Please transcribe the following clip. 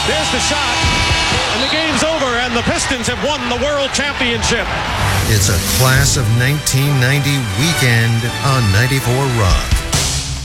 There's the shot. And the game's over, and the Pistons have won the World Championship. It's a Class of 1990 weekend on 94 Rock.